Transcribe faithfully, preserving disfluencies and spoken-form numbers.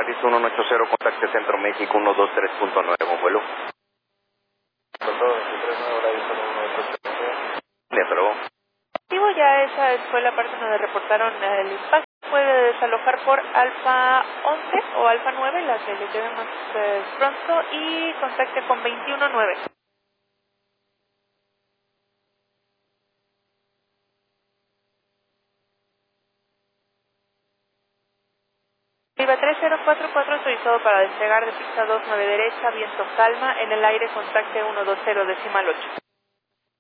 Polaris uno uno ocho cero, contacte Centro México uno dos tres punto nueve, con vuelo. De luego. Activo, ya esa fue la parte donde reportaron el impacto. Puede desalojar por Alfa once o Alfa nueve, la que le quede más eh, pronto, y contacte con veintiuno nueve. Viva tres cero cuatro cuatro, autorizado para despegar de pista dos nueve derecha, viento calma, en el aire contacte uno dos cero decimal ocho.